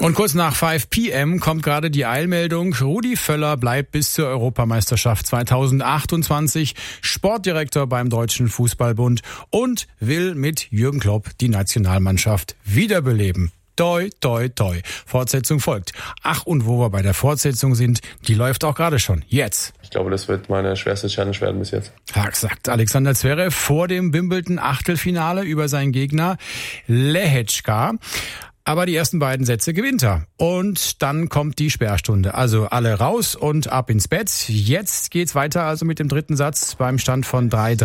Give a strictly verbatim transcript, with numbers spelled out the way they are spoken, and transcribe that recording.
Und kurz nach fünf P M kommt gerade die Eilmeldung. Rudi Völler bleibt bis zur Europameisterschaft zweitausendachtundzwanzig Sportdirektor beim Deutschen Fußballbund und will mit Jürgen Klopp die Nationalmannschaft wiederbeleben. Toi, toi, toi. Fortsetzung folgt. Ach, und wo wir bei der Fortsetzung sind, die läuft auch gerade schon. Jetzt. Ich glaube, das wird meine schwerste Challenge werden bis jetzt. Hack, sagt Alexander Zverev vor dem Wimbledon-Achtelfinale über seinen Gegner Lehečka. Aber die ersten beiden Sätze gewinnt er. Und dann kommt die Sperrstunde. Also alle raus und ab ins Bett. Jetzt geht's weiter also mit dem dritten Satz beim Stand von drei